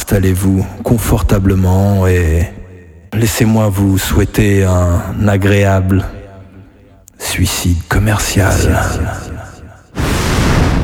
Installez-vous confortablement et laissez-moi vous souhaiter un agréable suicide commercial.